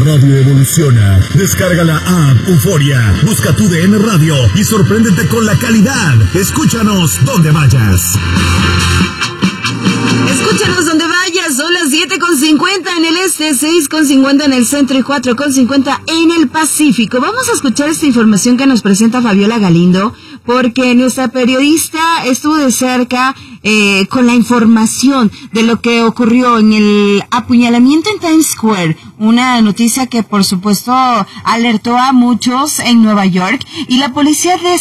radio evoluciona. Descarga la app Euforia, busca tu DN Radio y sorpréndete con la calidad. Escúchanos donde vayas. Escúchanos donde vayas, son las 7:50 en el este, 6:50 en el centro y 4:50 en el Pacífico. Vamos a escuchar esta información que nos presenta Fabiola Galindo, porque nuestra periodista estuvo de cerca con la información de lo que ocurrió en el apuñalamiento en Times Square, una noticia que por supuesto alertó a muchos en Nueva York, y la policía de